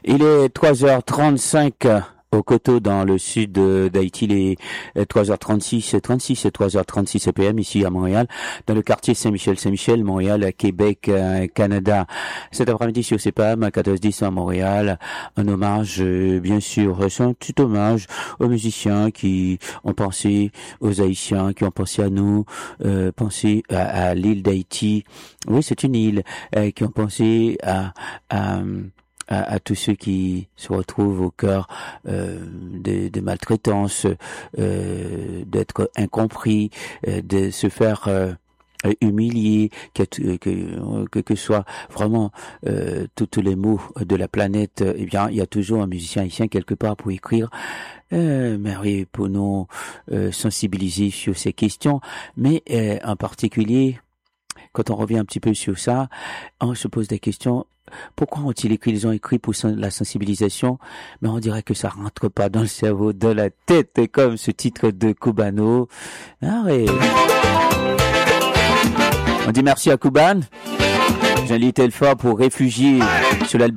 Il est 3h35 au Coteau dans le sud d'Haïti. Il est 3h36, 36 et 3h36 PM ici à Montréal, dans le quartier Saint-Michel, Montréal, Québec, Canada. Cet après-midi sur CPAM, 14-10 à Montréal, un hommage, bien sûr, c'est un petit hommage aux musiciens qui ont pensé aux Haïtiens, qui ont pensé à nous, pensé à l'île d'Haïti. Oui, c'est une île, qui ont pensé à tous ceux qui se retrouvent au cœur de maltraitance, d'être incompris, de se faire humilier, que soit vraiment tous les mots de la planète. Eh bien, il y a toujours un musicien haïtien quelque part pour écrire. Mais pour nous sensibiliser sur ces questions, mais en particulier, quand on revient un petit peu sur ça, on se pose des questions. Pourquoi ont-ils écrit? Ils ont écrit pour la sensibilisation, mais on dirait que ça rentre pas dans le cerveau, dans la tête, comme ce titre de Cubano. Ah oui. On dit merci à Cuban. Jean-Louis Telfort pour Réfugié sur l'album